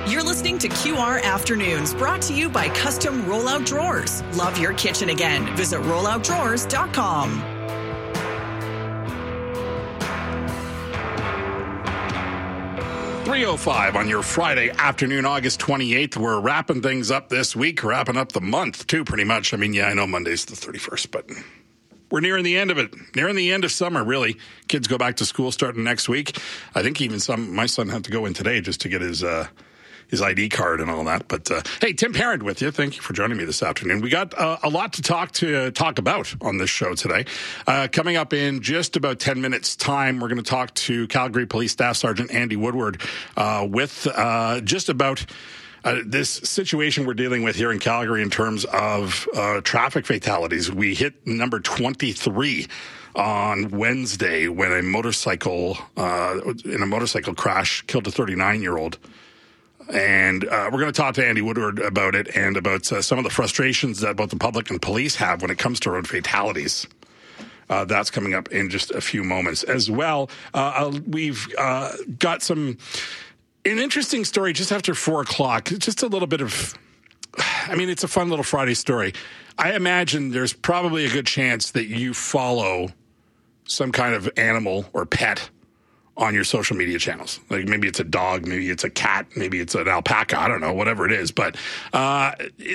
You're listening to QR Afternoons, brought to you by Custom Rollout Drawers. Love your kitchen again. Visit rolloutdrawers.com. .305 on your Friday afternoon, August 28th. We're wrapping things up this week, wrapping up the month, too, pretty much. I mean, yeah, I know Monday's the 31st, but we're nearing the end of it, nearing the end of summer, really. Kids go back to school starting next week. I think even my son had to go in today just to get his ID card and all that. But hey, Tim Parent with you. Thank you for joining me this afternoon. We got a lot to talk about on this show today. Coming up in just about 10 minutes' time, we're going to talk to Calgary Police Staff Sergeant Andy Woodward with just about this situation we're dealing with here in Calgary in terms of traffic fatalities. We hit number 23 on Wednesday when a motorcycle crash killed a 39-year-old. And we're going to talk to Andy Woodward about it and about some of the frustrations that both the public and police have when it comes to road fatalities. That's coming up in just a few moments as well. We've got an interesting story just after 4 o'clock. Just a little bit of, it's a fun little Friday story. I imagine there's probably a good chance that you follow some kind of animal or pet on your social media channels. Like maybe it's a dog, maybe it's a cat, maybe it's an alpaca, I don't know, whatever it is. But why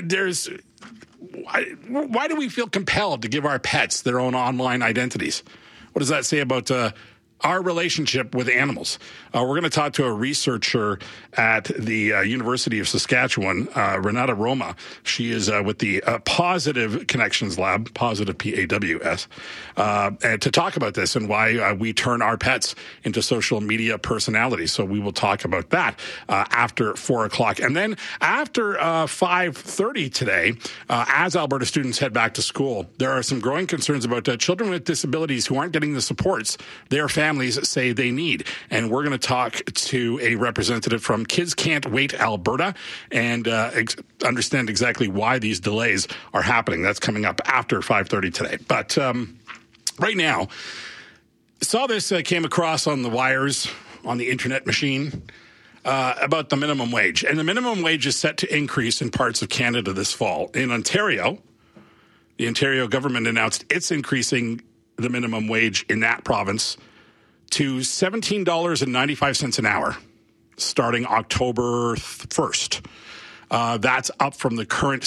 do we feel compelled to give our pets their own online identities? What does that say about our relationship with animals? We're going to talk to a researcher at the University of Saskatchewan, Renata Roma. She is with the Positive Connections Lab, Positive PAWS, and to talk about this and why we turn our pets into social media personalities. So we will talk about that after 4 o'clock. And then after 5:30 today, as Alberta students head back to school, there are some growing concerns about children with disabilities who aren't getting the supports their families say they need. And we're going to talk to a representative from Kids Can't Wait Alberta and understand exactly why these delays are happening. That's coming up after 5:30 today. But right now, saw this came across on the wires on the internet machine about the minimum wage. And the minimum wage is set to increase in parts of Canada this fall. In Ontario, the Ontario government announced it's increasing the minimum wage in that province to $17.95 an hour starting October 1st. That's up from the current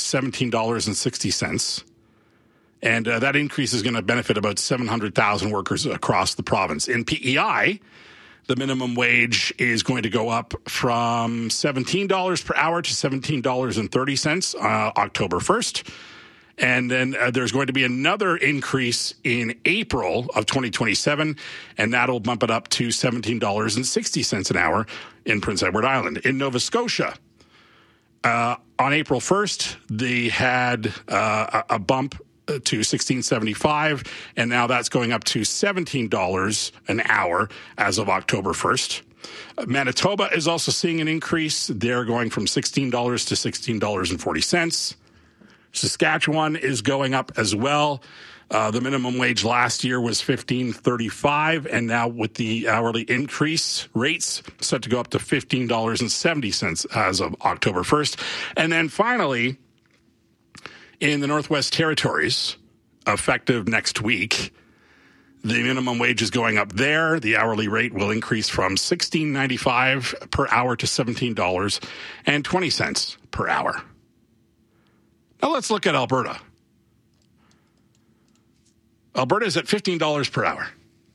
$17.60. And that increase is going to benefit about 700,000 workers across the province. In PEI, the minimum wage is going to go up from $17 per hour to $17.30 October 1st. And then there's going to be another increase in April of 2027, and that'll bump it up to $17.60 an hour in Prince Edward Island. In Nova Scotia, on April 1st, they had a bump to $16.75, and now that's going up to $17 an hour as of October 1st. Manitoba is also seeing an increase. They're going from $16 to $16.40. Saskatchewan is going up as well. The minimum wage last year was $15.35, and now with the hourly increase rates set to go up to $15.70 as of October 1st. And then finally, in the Northwest Territories, effective next week, the minimum wage is going up there. The hourly rate will increase from $16.95 per hour to $17.20 per hour. Now let's look at Alberta. Alberta is at $15 per hour.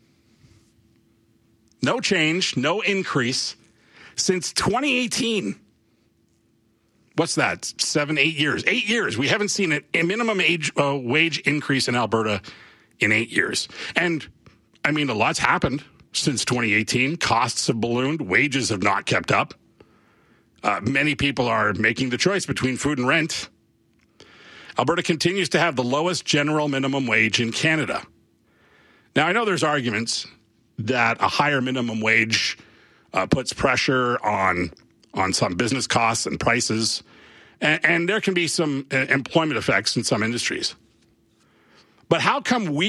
No change, no increase since 2018. What's that? 7, 8 years. 8 years. We haven't seen a minimum wage increase in Alberta in 8 years. And, a lot's happened since 2018. Costs have ballooned. Wages have not kept up. Many people are making the choice between food and rent. Alberta continues to have the lowest general minimum wage in Canada. Now, I know there's arguments that a higher minimum wage puts pressure on some business costs and prices, and there can be some employment effects in some industries. But how come we